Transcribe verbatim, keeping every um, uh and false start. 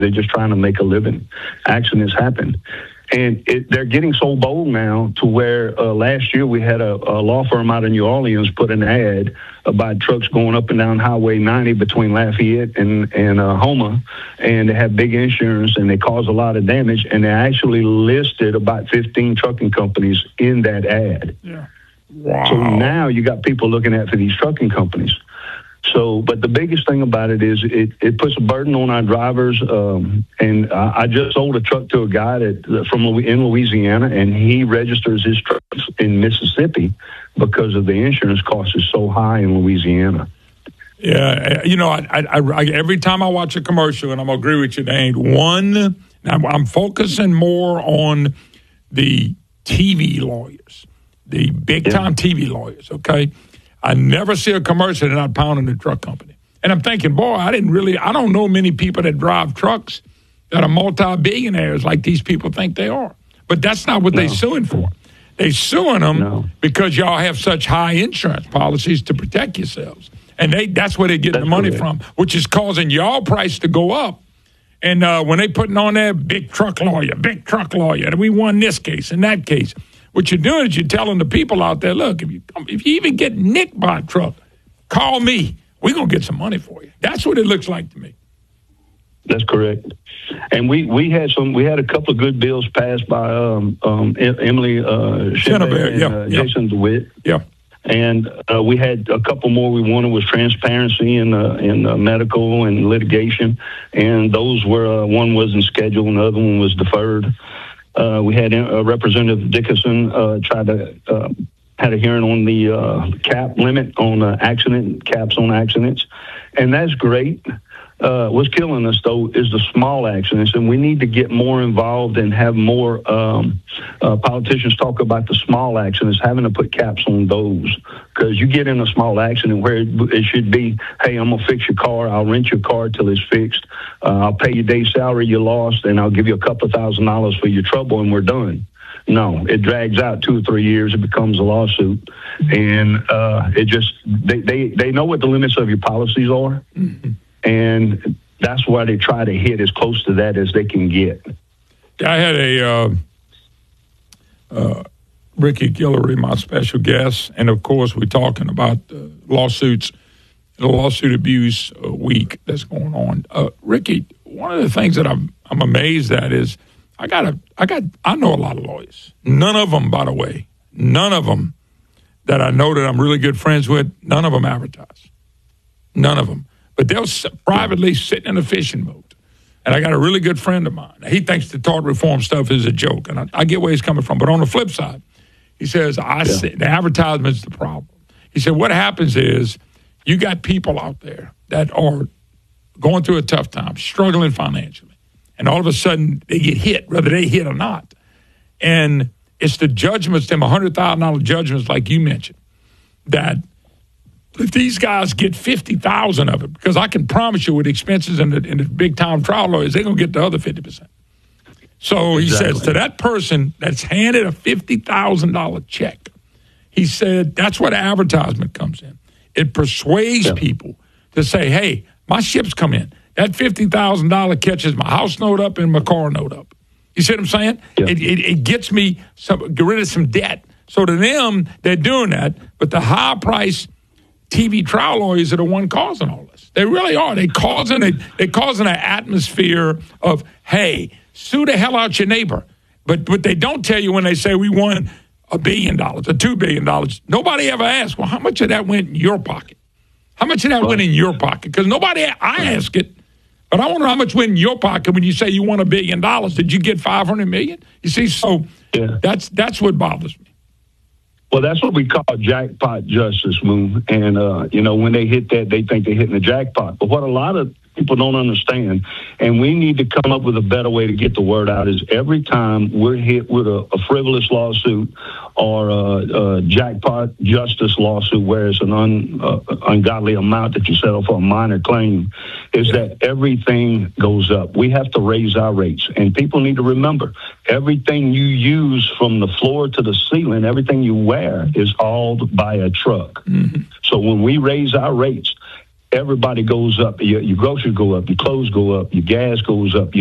They're just trying to make a living. Accidents happen. And it, they're getting so bold now to where uh, last year we had a, a law firm out of New Orleans put an ad about trucks going up and down Highway ninety between Lafayette and, and uh, Houma, and they have big insurance and they cause a lot of damage, and they actually listed about fifteen trucking companies in that ad. Yeah. Wow. So now you got people looking at for these trucking companies. So, but the biggest thing about it is it, it puts a burden on our drivers. Um, and I, I just sold a truck to a guy that from in Louisiana, and he registers his trucks in Mississippi because of the insurance cost is so high in Louisiana. Yeah, you know, I, I, I, every time I watch a commercial, and I'm gonna agree with you, there ain't one. I'm, I'm focusing more on the T V lawyers, the big time yeah. T V lawyers. Okay. I never see a commercial and not pounding the truck company. And I'm thinking, boy, I didn't really, I don't know many people that drive trucks that are multi-billionaires like these people think they are. But that's not what no. they're suing for. They're suing them no. because y'all have such high insurance policies to protect yourselves. And they that's where they're getting that's the money correct. from, which is causing y'all price to go up. And uh, when they putting on there, big truck lawyer, big truck lawyer, and we won this case and that case. What you're doing is you're telling the people out there, look, if you if you even get nicked by a truck, call me. We're going to get some money for you. That's what it looks like to me. That's correct. And we, we had some we had a couple of good bills passed by um, um, Emily uh, Shinbear and yeah, uh, yeah. Jason DeWitt. Yeah. And uh, we had a couple more we wanted was transparency in uh, in uh, medical and litigation. And those were, uh, one wasn't scheduled and the other one was deferred. Uh, we had uh, Representative Dickinson uh, tried to uh, had a hearing on the uh, cap limit on uh, accident caps on accidents, and that's great. Uh, what's killing us though is the small accidents, and we need to get more involved and have more um, uh, politicians talk about the small accidents, having to put caps on those, because you get in a small accident where it, it should be, hey, I'm gonna fix your car, I'll rent your car till it's fixed, uh, I'll pay your day's salary you lost, and I'll give you a couple of thousand dollars for your trouble, and we're done. No, it drags out two or three years. It becomes a lawsuit, and uh, it just they, they they know what the limits of your policies are. Mm-hmm. And that's why they try to hit as close to that as they can get. I had a uh, uh, Ricky Guillory, my special guest, and of course we're talking about uh, lawsuits, the lawsuit abuse uh, week that's going on. Uh, Ricky, one of the things that I'm I'm amazed at is I got a I got I know a lot of lawyers. None of them, by the way, none of them that I know that I'm really good friends with. None of them advertise. None of them. But they'll privately sit in a fishing boat. And I got a really good friend of mine. He thinks the tort reform stuff is a joke, and I, I get where he's coming from. But on the flip side, he says, I yeah. see, the advertisement's the problem. He said, what happens is you got people out there that are going through a tough time, struggling financially, and all of a sudden they get hit, whether they hit or not. And it's the judgments, them one hundred thousand dollars judgments like you mentioned, that if these guys get fifty thousand of it, because I can promise you with expenses and the, and the big time trial lawyers, they're going to get the other fifty percent. So he exactly. says to that person that's handed a fifty thousand dollars check, he said that's where the advertisement comes in. It persuades yeah. people to say, hey, my ship's come in. That fifty thousand dollars catches my house note up and my car note up. You see what I'm saying? Yeah. It, it, it gets me some, get rid of some debt. So to them, they're doing that, but the high price T V trial lawyers are the one causing all this. They really are. They causing a, they causing an atmosphere of, hey, sue the hell out your neighbor. But what they don't tell you when they say we won a billion dollars or two billion dollars, nobody ever asks, well, how much of that went in your pocket? How much of that right. went in your pocket? Because nobody, I ask it, but I wonder how much went in your pocket when you say you won a billion dollars. Did you get five hundred million? You see, so yeah. that's that's what bothers me. Well, that's what we call jackpot justice, Moon. And, uh, you know, when they hit that, they think they're hitting the jackpot. But what a lot of people don't understand, and we need to come up with a better way to get the word out, is every time we're hit with a, a frivolous lawsuit or a, a jackpot justice lawsuit where it's an un, uh, ungodly amount that you settle for a minor claim, is that everything goes up. We have to raise our rates. And people need to remember, everything you use from the floor to the ceiling, everything you wear is hauled by a truck. Mm-hmm. So when we raise our rates, everybody goes up. Your, your groceries go up, your clothes go up, your gas goes up,